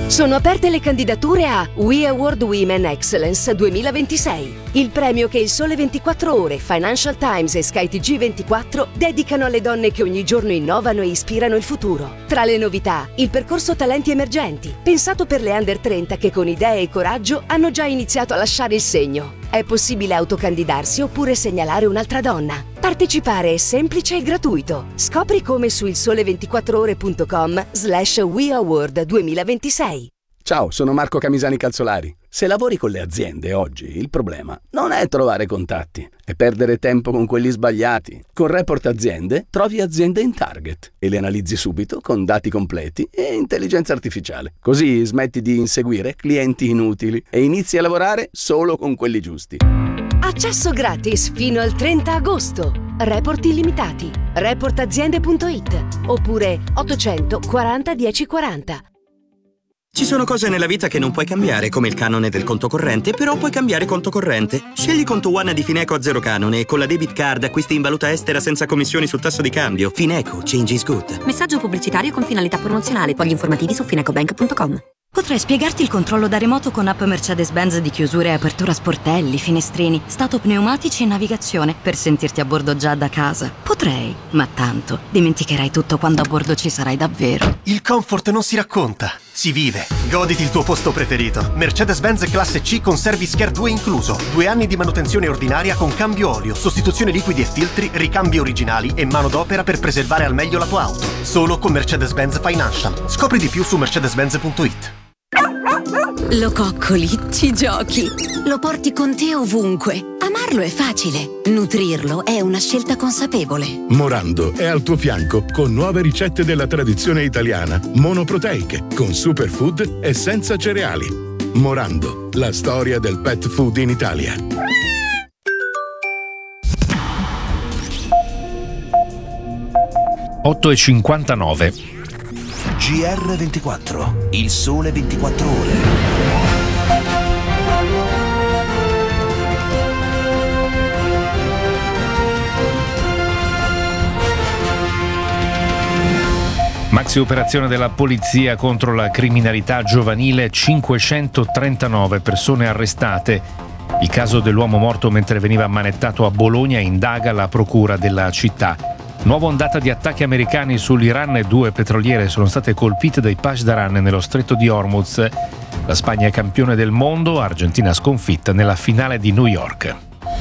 Sono aperte le candidature a We Award Women Excellence 2026, il premio che il Sole 24 Ore, Financial Times e Sky TG24 dedicano alle donne che ogni giorno innovano e ispirano il futuro. Tra le novità, il percorso Talenti Emergenti, pensato per le under 30 che con idee e coraggio hanno già iniziato a lasciare il segno. È possibile autocandidarsi oppure segnalare un'altra donna. Partecipare è semplice e gratuito. Scopri come su ilsole24ore.com/We Award 2026. Ciao, sono Marco Camisani Calzolari. Se lavori con le aziende oggi, il problema non è trovare contatti, è perdere tempo con quelli sbagliati. Con Report Aziende trovi aziende in target e le analizzi subito con dati completi e intelligenza artificiale. Così smetti di inseguire clienti inutili e inizi a lavorare solo con quelli giusti. Accesso gratis fino al 30 agosto. Report illimitati. Reportaziende.it oppure 840 1040. Ci sono cose nella vita che non puoi cambiare, come il canone del conto corrente, però puoi cambiare conto corrente. Scegli Conto One di Fineco a zero canone e con la debit card acquisti in valuta estera senza commissioni sul tasso di cambio. Fineco, change is good. Messaggio pubblicitario con finalità promozionale. Fogli informativi su finecobank.com. Potrei spiegarti il controllo da remoto con app Mercedes-Benz di chiusura e apertura sportelli, finestrini, stato pneumatici e navigazione per sentirti a bordo già da casa. Potrei, ma tanto dimenticherai tutto quando a bordo ci sarai davvero. Il comfort non si racconta, si vive. Goditi il tuo posto preferito. Mercedes-Benz Classe C con Service Care 2 incluso. 2 anni di manutenzione ordinaria con cambio olio, sostituzione liquidi e filtri, ricambi originali e manodopera per preservare al meglio la tua auto. Solo con Mercedes-Benz Financial. Scopri di più su mercedes-benz.it. Lo coccoli, ci giochi, lo porti con te ovunque. Amarlo è facile, nutrirlo è una scelta consapevole. Morando è al tuo fianco con nuove ricette della tradizione italiana, monoproteiche, con superfood e senza cereali. Morando, la storia del pet food in Italia. Otto e 59. GR24, il sole 24 ore. Maxi operazione della polizia contro la criminalità giovanile, 539 persone arrestate. Il caso dell'uomo morto mentre veniva ammanettato a Bologna indaga la procura della città. Nuova ondata di attacchi americani sull'Iran e 2 petroliere sono state colpite dai Pasdaran nello stretto di Hormuz. La Spagna è campione del mondo, Argentina sconfitta nella finale di New York.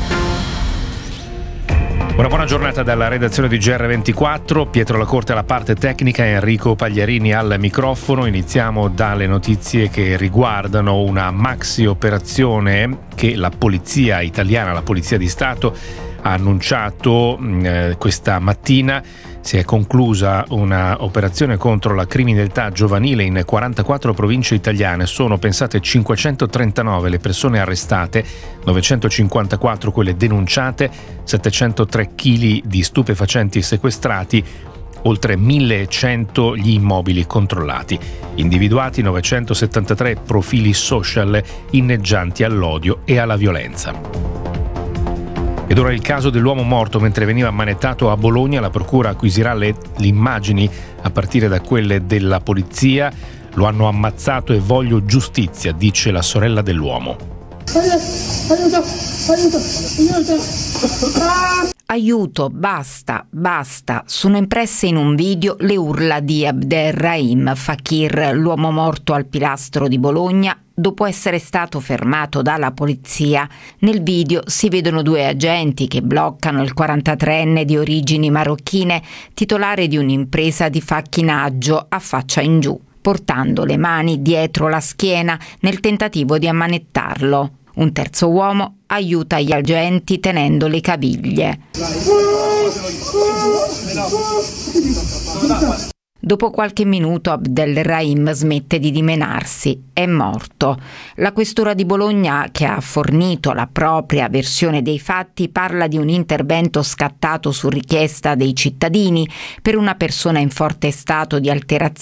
Una buona giornata dalla redazione di GR24, Pietro Lacorte alla parte tecnica e Enrico Pagliarini al microfono. Iniziamo dalle notizie che riguardano una maxi operazione che la polizia italiana, la polizia di Stato, ha annunciato questa mattina. Si è conclusa una operazione contro la criminalità giovanile in 44 province italiane. Sono, pensate, 539 le persone arrestate, 954 quelle denunciate, 703 kg di stupefacenti sequestrati, oltre 1100 gli immobili controllati. Individuati 973 profili social inneggianti all'odio e alla violenza. Ed ora il caso dell'uomo morto mentre veniva ammanettato a Bologna. La procura acquisirà le immagini a partire da quelle della polizia. Lo hanno ammazzato e voglio giustizia, dice la sorella dell'uomo. Aiuto, basta. Sono impresse in un video le urla di Abderrahim Fakir, l'uomo morto al pilastro di Bologna, dopo essere stato fermato dalla polizia. Nel video si vedono 2 agenti che bloccano il 43enne di origini marocchine, titolare di un'impresa di facchinaggio a faccia in giù, portando le mani dietro la schiena nel tentativo di ammanettarlo. Un terzo uomo aiuta gli agenti tenendo le caviglie. Dopo qualche minuto Abdelrahim smette di dimenarsi, è morto. La questura di Bologna, che ha fornito la propria versione dei fatti, parla di un intervento scattato su richiesta dei cittadini per una persona in forte stato di alterazione